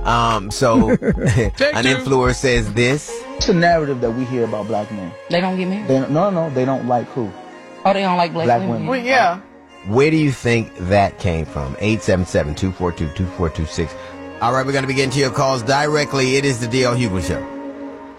So an influencer says this. It's a narrative that we hear about black men. They don't get married? They don't like who? Oh, they don't like black women? Well, yeah. Where do you think that came from? 877-242-2426. All right, we're going to be getting to your calls directly. It is the D.L. Hughley Show.